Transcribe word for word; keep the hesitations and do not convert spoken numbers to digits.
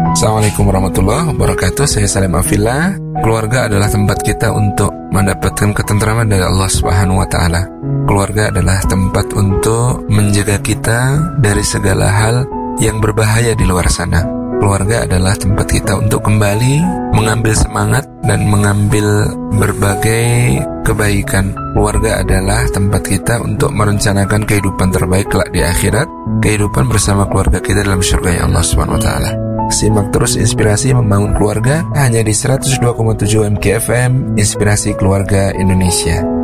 Assalamualaikum warahmatullahi wabarakatuh. Saya Salim Afillah. Keluarga adalah tempat kita untuk mendapatkan ketentraman dari Allah Subhanahu wa taala. Keluarga adalah tempat untuk menjaga kita dari segala hal yang berbahaya di luar sana. Keluarga adalah tempat kita untuk kembali mengambil semangat dan mengambil berbagai kebaikan. Keluarga adalah tempat kita untuk merencanakan kehidupan terbaik kelak di akhirat, kehidupan bersama keluarga kita dalam surga Allah Subhanahu wa taala. Simak terus Inspirasi Membangun Keluarga hanya di seratus dua koma tujuh M K F M, Inspirasi Keluarga Indonesia.